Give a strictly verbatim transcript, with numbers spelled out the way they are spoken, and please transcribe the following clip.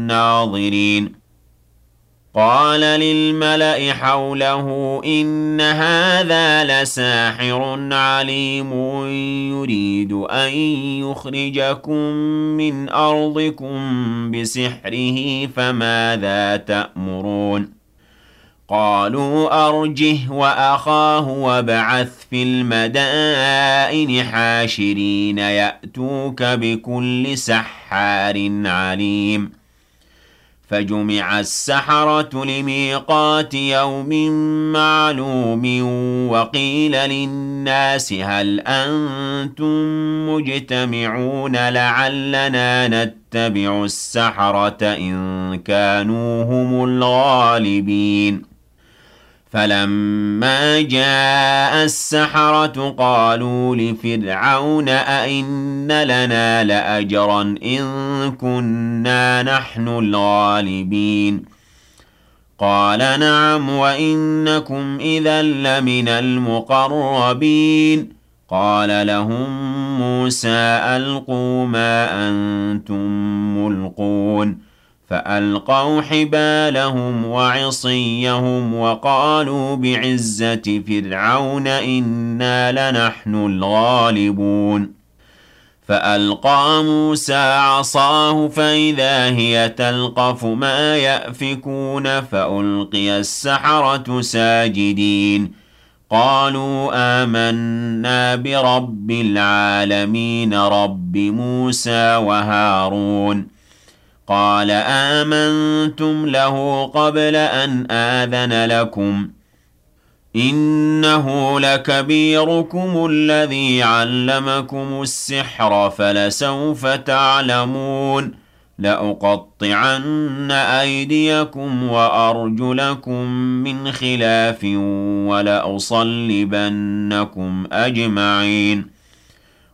الناظرين قال للملأ حوله إن هذا لساحر عليم يريد أن يخرجكم من أرضكم بسحره فماذا تأمرون قالوا أرجه وأخاه وابعث في المدائن حاشرين يأتوك بكل سحار عليم فجمع السحرة لميقات يوم معلوم وقيل للناس هل أنتم مجتمعون لعلنا نتبع السحرة إن كانوا هم الغالبين فلما جاء السحرة قالوا لفرعون أئن لنا لأجرا إن كنا نحن الغالبين قال نعم وإنكم إذا لمن المقربين قال لهم موسى ألقوا ما أنتم ملقون فألقوا حبالهم وعصيهم وقالوا بعزة فرعون إنا لنحن الغالبون فألقى موسى عصاه فإذا هي تلقف ما يأفكون فألقي السحرة ساجدين قالوا آمنا برب العالمين رب موسى وهارون قال آمنتم له قبل أن آذن لكم إنه لكبيركم الذي علمكم السحر فلسوف تعلمون لأقطعن أيديكم وأرجلكم من خلاف ولأصلبنكم أجمعين